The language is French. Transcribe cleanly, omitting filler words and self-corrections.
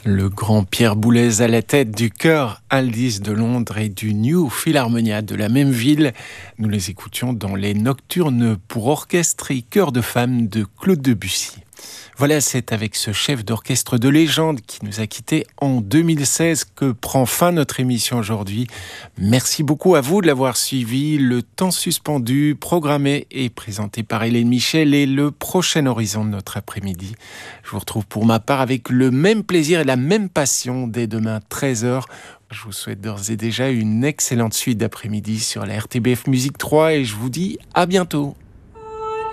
Le grand Pierre Boulez à la tête du chœur Aldis de Londres et du New Philharmonia de la même ville. Nous les écoutions dans les Nocturnes pour orchestre et chœur de femmes de Claude Debussy. Voilà, c'est avec ce chef d'orchestre de légende qui nous a quittés en 2016 que prend fin notre émission aujourd'hui. Merci beaucoup à vous de l'avoir suivi. Le temps suspendu, programmé et présenté par Hélène Michel est le prochain horizon de notre après-midi. Je vous retrouve pour ma part avec le même plaisir et la même passion dès demain 13h. Je vous souhaite d'ores et déjà une excellente suite d'après-midi sur la RTBF Musique 3 et je vous dis à bientôt.